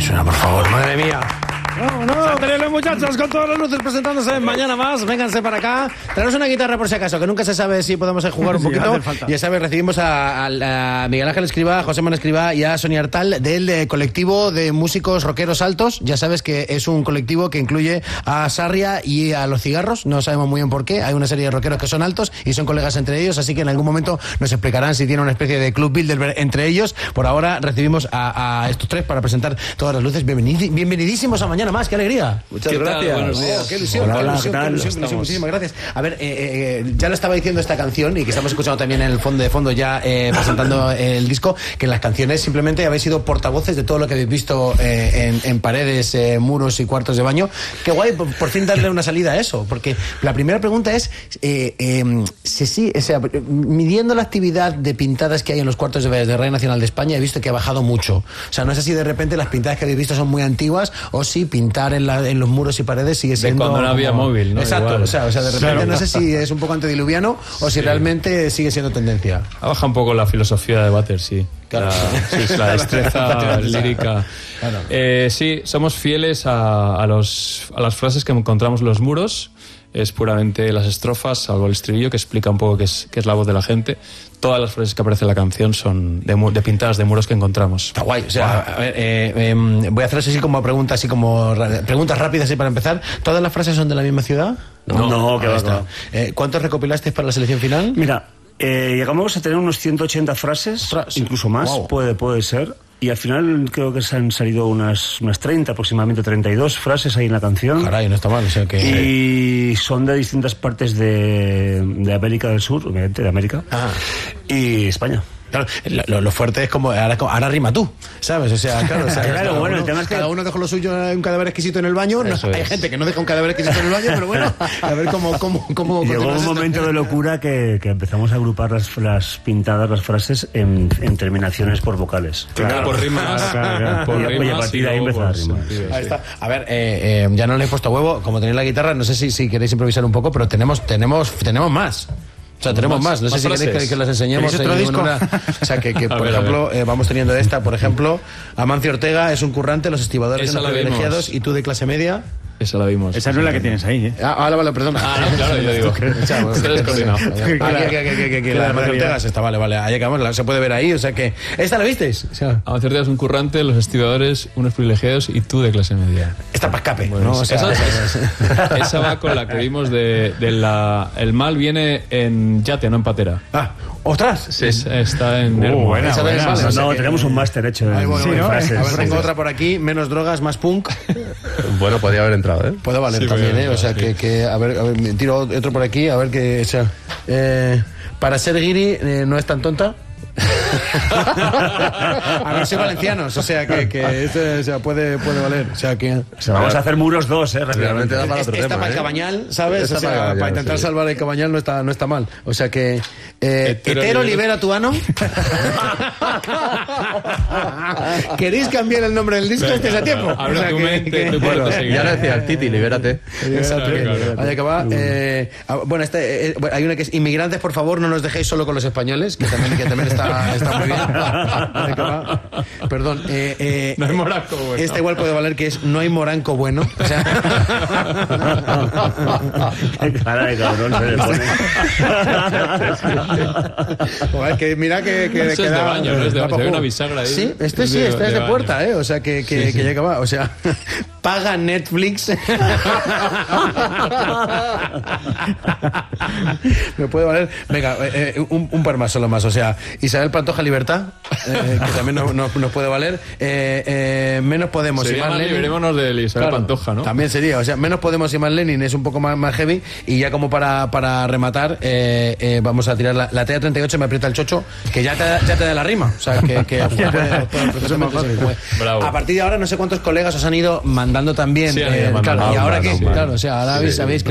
me suena, por favor? Madre mía. No, tenemos muchachos con todas las luces presentándose Mañana Más. Vénganse para acá. Traeros una guitarra por si acaso, que nunca se sabe si podemos jugar un poquito. Ya sabes, recibimos a Miguel Ángel Escribá, a José Manuel Escribá y a Sonia Artal del colectivo de músicos rockeros altos. Ya sabes que es un colectivo que incluye a Sarria y a Los Cigarros. No sabemos muy bien por qué. Hay una serie de rockeros que son altos y son colegas entre ellos, así que en algún momento nos explicarán si tienen una especie de club builder entre ellos. Por ahora recibimos a estos tres para presentar todas las luces. Bienvenidísimos a Mañana Más. ¡Qué alegría! Muchas gracias. Buenos días. ¡Qué ilusión! Hola, ¡Qué ilusión! Muchísimas gracias. A ver, ya lo estaba diciendo esta canción y que estamos escuchando también en el fondo ya presentando el disco, que en las canciones simplemente habéis sido portavoces de todo lo que habéis visto en paredes, muros y cuartos de baño. Qué guay, por fin darle una salida a eso, porque la primera pregunta es midiendo la actividad de pintadas que hay en los cuartos de Radio Nacional de España, he visto que ha bajado mucho. O sea, no sé si de repente las pintadas que habéis visto son muy antiguas o si pintar en los muros y paredes sigue siendo... De cuando no había móvil, ¿no? Exacto, Igual. o sea, de repente no sé si es un poco antediluviano o si realmente sigue siendo tendencia. Ha bajado un poco la filosofía de Waters, sí. Claro. La destreza lírica. Claro. Sí, somos fieles a las frases que encontramos en los muros. Es puramente las estrofas, salvo el estribillo, que explica un poco qué es la voz de la gente. Todas las frases que aparecen en la canción son de pintadas de muros que encontramos. Está guay. O sea, a ver, voy a hacer así como preguntas rápidas así para empezar. ¿Todas las frases son de la misma ciudad? No, que va. ¿Cuántos recopilasteis para la selección final? Mira, llegamos a tener unos 180 frases, incluso más, wow. puede ser. Y al final creo que se han salido unas 30, aproximadamente 32 frases ahí en la canción. Caray, no está mal, o sea que... Y son de distintas partes de América del Sur, obviamente, de América, y España. Claro, lo fuerte es como ahora rima tú, ¿sabes? O sea, claro, bueno, el tema es que cada uno dejó lo suyo en un cadáver exquisito en el baño. Hay gente que no deja un cadáver exquisito en el baño, pero bueno, a ver cómo llegó un momento de locura que empezamos a agrupar las pintadas, las frases en terminaciones por vocales. Claro, por rimas. Por rimas, y a partir de ahí empezar a rimar. Ahí está. A ver, ya no le he puesto huevo, como tenéis la guitarra, no sé si queréis improvisar un poco, pero tenemos más. O sea, tenemos más. No sé si queréis que las enseñemos. ¿Otro disco? O sea, que por ejemplo, vamos teniendo esta, por ejemplo, Amancio Ortega es un currante, los estibadores son los privilegiados y tú de clase media. Esa la vimos. Esa no es la que tienes ahí, ¿eh? Vale, perdón. No, claro, yo digo. Se descoordinado. Que la de Amancio Ortega está, vale. Ahí acabamos, se puede ver ahí, o sea que... ¿Esta la visteis? O sea, Amancio Ortega es un currante, los estibadores, unos privilegiados y tú de clase media. Esta para escape, bueno, ¿no? O sea, esa va con la que vimos el mal viene en yate, no en patera. ¡Ostras! Sí, está en Hermo. Buena. No, tenemos un máster hecho de frases. A ver, tengo otra por aquí, menos drogas, más punk. Bueno, podría haber entrado, ¿eh? Puede valer también, ¿eh? O sea, que a ver, tiro otro por aquí, a ver qué... O sea, para ser guiri no es tan tonta. A ver, soy valencianos, o sea que esto puede valer. O sea que vamos a hacer muros 2, realmente da para otro esta tema, para el Cabañal, ¿sabes? Esta o sea, para Cabañal, para intentar sí. salvar el Cabañal no está mal. O sea que hetero libera tu ano. ¿Queréis cambiar el nombre del disco? Este es a tiempo. Abre tu mente, tu puerta seguir. Ya lo decía el Titi, libérate. Exacto. Claro. Ahí acaba. Bueno, hay una que es inmigrantes, por favor, no nos dejéis solo con los españoles, que también está muy bien. Ahí acaba. Perdón. No hay moranco bueno. Esta igual puede valer, que es no hay moranco bueno. O sea... Qué cara de cabrón se le pone. Joder, que mira que eso es de baño, no es de baño. Hay una bisagra ahí. Sí, esta es de puerta, o sea que ya acaba. O sea, paga Netflix. Me puede valer. Venga, un par más, solo más. O sea, Isabel Pantoja Libertad, que también nos puede valer. Menos Podemos sería y más Lenin. Liberémonos de Isabel Pantoja, ¿no? También sería, o sea, menos Podemos y más Lenin es un poco más heavy. Y ya como para rematar, vamos a tirar la TEA38, me aprieta el chocho, que ya te da la rima. O sea, que Bravo. a partir de ahora no sé cuántos colegas os han ido mandando también. Sí, mandando, claro, y ahora que, sí. claro, o sea, ahora sabéis que